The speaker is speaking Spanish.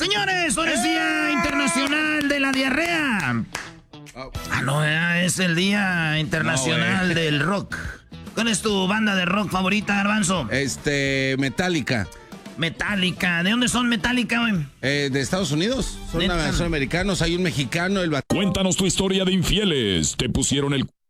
Señores, hoy es Día Internacional de la Diarrea. No, es el Día Internacional del Rock. ¿Cuál es tu banda de rock favorita, Garbanzo? Metallica. Metallica. ¿De dónde son Metallica, güey? De Estados Unidos. Son americanos. Hay un mexicano. Cuéntanos tu historia de infieles. ¿Te pusieron el